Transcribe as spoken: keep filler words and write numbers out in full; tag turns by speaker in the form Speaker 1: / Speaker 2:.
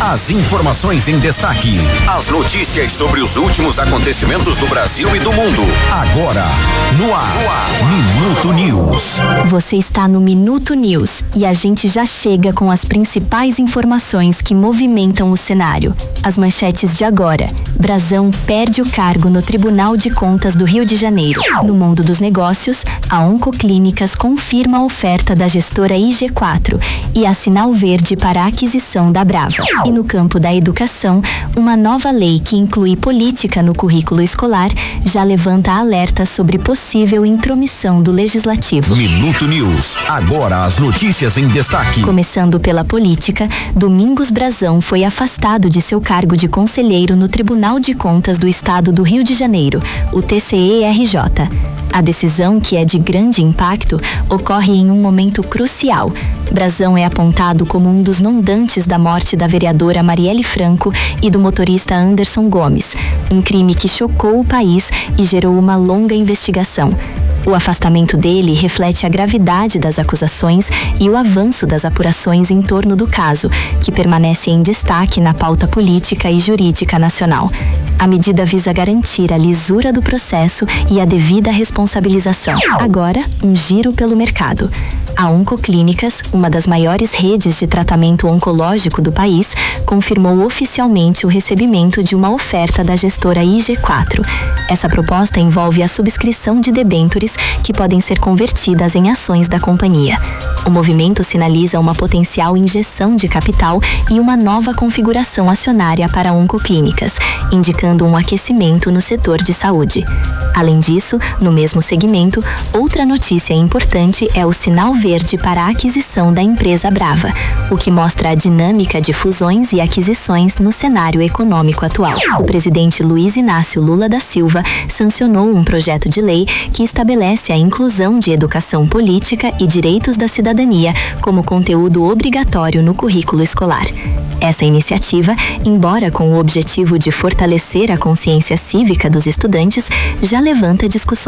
Speaker 1: As informações em destaque. As notícias sobre os últimos acontecimentos do Brasil e do mundo. Agora, no ar, no ar. Minuto News.
Speaker 2: Você está no Minuto News e a gente já chega com as principais informações que movimentam o cenário. As manchetes de agora. Brasão perde o cargo no Tribunal de Contas do Rio de Janeiro. No mundo dos negócios, a Oncoclínicas confirma a oferta da gestora I G quatro e a sinal verde para a aquisição da Brava. E no campo da educação, uma nova lei que inclui política no currículo escolar já levanta alerta sobre possível intromissão do Legislativo.
Speaker 1: Minuto News. Agora as notícias em destaque.
Speaker 2: Começando pela política, Domingos Brazão foi afastado de seu cargo de conselheiro no Tribunal de Contas do Estado do Rio de Janeiro, o T C E R J. A decisão, que é de grande impacto, ocorre em um momento crucial. Brazão é apontado como um dos mandantes da morte da vereadora Marielle Franco e do motorista Anderson Gomes, um crime que chocou o país e gerou uma longa investigação. O afastamento dele reflete a gravidade das acusações e o avanço das apurações em torno do caso, que permanece em destaque na pauta política e jurídica nacional. A medida visa garantir a lisura do processo e a devida responsabilização. Agora, um giro pelo mercado. A Oncoclínicas, uma das maiores redes de tratamento oncológico do país, confirmou oficialmente o recebimento de uma oferta da gestora I G quatro. Essa proposta envolve a subscrição de debêntures que podem ser convertidas em ações da companhia. O movimento sinaliza uma potencial injeção de capital e uma nova configuração acionária para a Oncoclínicas, indicando um aquecimento no setor de saúde. Além disso, no mesmo segmento, outra notícia importante é o sinal verde para a aquisição da empresa Brava, o que mostra a dinâmica de fusões e aquisições no cenário econômico atual. O presidente Luiz Inácio Lula da Silva sancionou um projeto de lei que estabelece a inclusão de educação política e direitos da cidadania como conteúdo obrigatório no currículo escolar. Essa iniciativa, embora com o objetivo de fortalecer a consciência cívica dos estudantes, já levanta discussões